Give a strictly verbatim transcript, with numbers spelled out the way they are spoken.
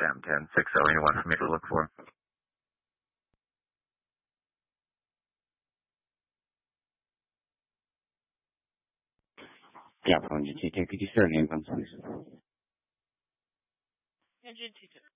M ten six oh, anyone for me to look for? Yeah, phone G T K. Could you start name, please? Yeah, G T.